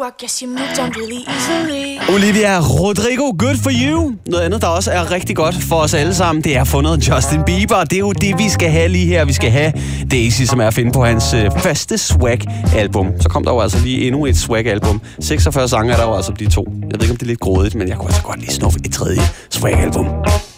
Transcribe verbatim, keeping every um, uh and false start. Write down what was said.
I guess you moved on really easily. Olivia Rodrigo, Good For You. Noget andet, der også er rigtig godt for os alle sammen, det er fundet Justin Bieber. Det er jo det, vi skal have lige her. Vi skal have Daisy, som er at finde på hans øh, første swag-album. Så kom der jo altså lige endnu et swag-album. seksogfyrre sange er der jo altså de to. Jeg ved ikke, om det er lidt grådigt, men jeg kunne altså godt lige snuppe et tredje swag-album.